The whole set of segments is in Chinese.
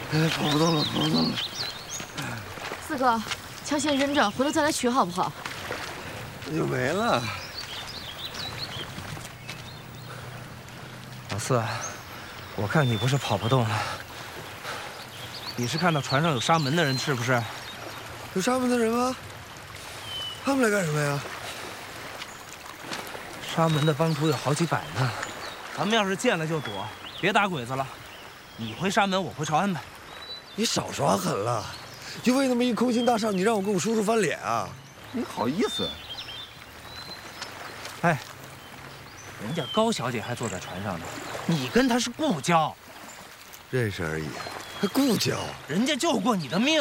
跑不动了，跑不动了。 四哥，枪先扔着，回头再来取好不好？ 这就没了。 老四，我看你不是跑不动了，你是看到船上有杀门的人是不是？ 有杀门的人吗？他们来干什么呀？ 杀门的帮徒有好几百呢，咱们要是见了就躲，别打鬼子了。你回沙门，我回朝安排。 你少耍狠了，就为那么一空心大少，你让我跟我叔叔翻脸啊？ 你好意思？ 哎，人家高小姐还坐在船上呢，你跟她是故交， 认识而已，还故交？ 人家救过你的命。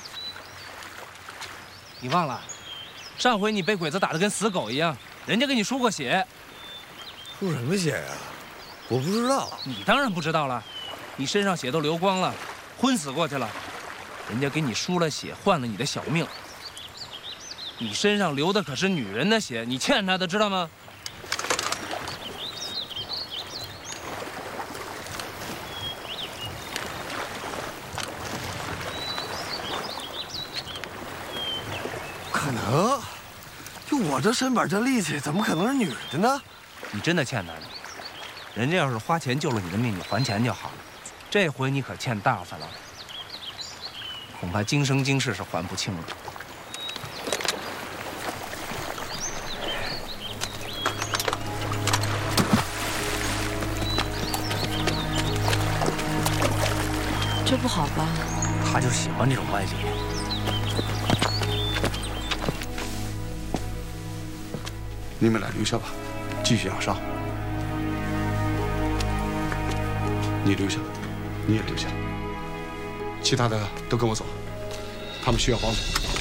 你忘了，上回你被鬼子打得跟死狗一样，人家给你输过血。 输什么血呀？我不知道。 你当然不知道了，你身上血都流光了，昏死过去了。人家给你输了血，换了你的小命。你身上流的可是女人的血，你欠她的，知道吗？ 可能？就我这身板这力气，怎么可能是女人的呢？ 你真的欠她的。人家要是花钱救了你的命，你还钱就好了。这回你可欠大发了，恐怕今生今世是还不清了。 这不好吧？ 他就喜欢这种关系。 你们俩留下吧，继续养伤。你留下，你也留下，其他的都跟我走，他们需要帮助。